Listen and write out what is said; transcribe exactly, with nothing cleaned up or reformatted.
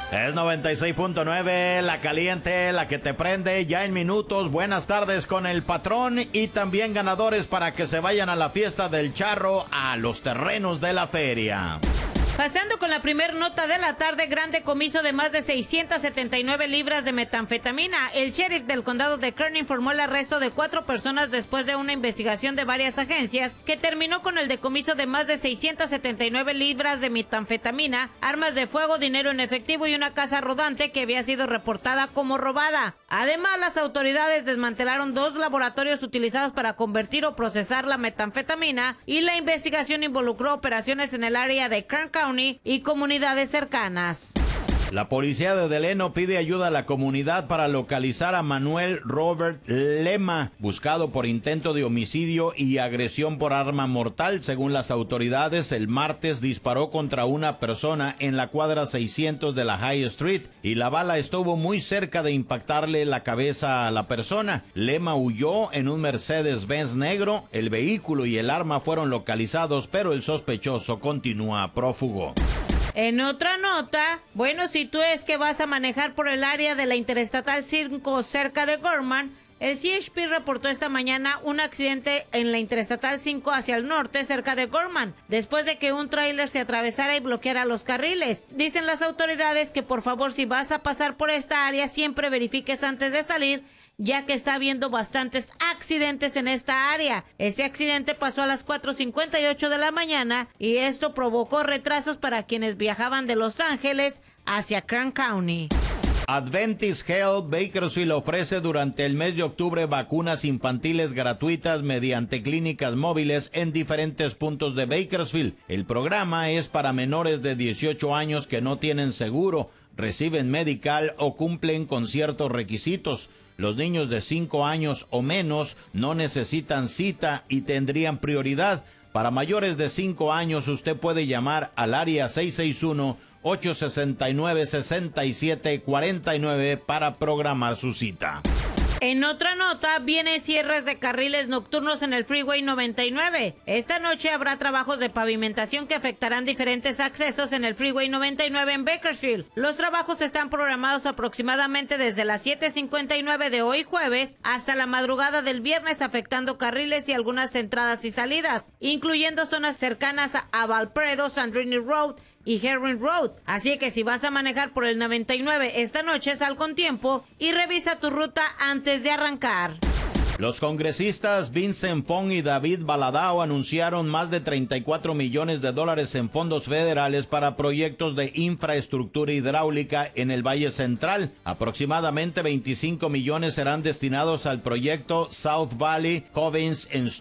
Es noventa y seis punto nueve, la caliente, la que te prende ya en minutos. Buenas tardes con el patrón y también ganadores para que se vayan a la fiesta del charro a los terrenos de la feria. Pasando con la primer nota de la tarde, gran decomiso de más de seiscientas setenta y nueve libras de metanfetamina. El sheriff del condado de Kern informó el arresto de cuatro personas después de una investigación de varias agencias que terminó con el decomiso de más de seiscientas setenta y nueve libras de metanfetamina, armas de fuego, dinero en efectivo y una casa rodante que había sido reportada como robada. Además, las autoridades desmantelaron dos laboratorios utilizados para convertir o procesar la metanfetamina y la investigación involucró operaciones en el área de Kern County y comunidades cercanas. La policía de Delano pide ayuda a la comunidad para localizar a Manuel Robert Lema, buscado por intento de homicidio y agresión por arma mortal. Según las autoridades, el martes disparó contra una persona en la cuadra seiscientos de la High Street y la bala estuvo muy cerca de impactarle la cabeza a la persona. Lema huyó en un Mercedes-Benz negro. El vehículo y el arma fueron localizados, pero el sospechoso continúa prófugo. En otra nota, bueno, si tú es que vas a manejar por el área de la Interestatal cinco cerca de Gorman, el C H P reportó esta mañana un accidente en la Interestatal cinco hacia el norte cerca de Gorman, después de que un tráiler se atravesara y bloqueara los carriles. Dicen las autoridades que por favor, si vas a pasar por esta área, siempre verifiques antes de salir, ya que está habiendo bastantes accidentes en esta área. Ese accidente pasó a las cuatro cincuenta y ocho de la mañana y esto provocó retrasos para quienes viajaban de Los Ángeles hacia Kern County. Adventist Health Bakersfield ofrece durante el mes de octubre vacunas infantiles gratuitas mediante clínicas móviles en diferentes puntos de Bakersfield. El programa es para menores de dieciocho años que no tienen seguro, reciben medical o cumplen con ciertos requisitos. Los niños de cinco años o menos no necesitan cita y tendrían prioridad. Para mayores de cinco años usted puede llamar al área seis seis uno, ocho seis nueve, seis siete cuatro nueve para programar su cita. En otra nota, vienen cierres de carriles nocturnos en el Freeway noventa y nueve. Esta noche habrá trabajos de pavimentación que afectarán diferentes accesos en el Freeway noventa y nueve en Bakersfield. Los trabajos están programados aproximadamente desde las siete cincuenta y nueve de hoy jueves hasta la madrugada del viernes, afectando carriles y algunas entradas y salidas, incluyendo zonas cercanas a Valpredo, Sandrini Road y Herring Road. Así que si vas a manejar por el noventa y nueve esta noche, sal con tiempo y revisa tu ruta antes de arrancar. Los congresistas Vincent Fong y David Baladao anunciaron más de treinta y cuatro millones de dólares en fondos federales para proyectos de infraestructura hidráulica en el Valle Central. Aproximadamente veinticinco millones serán destinados al proyecto South Valley Covens en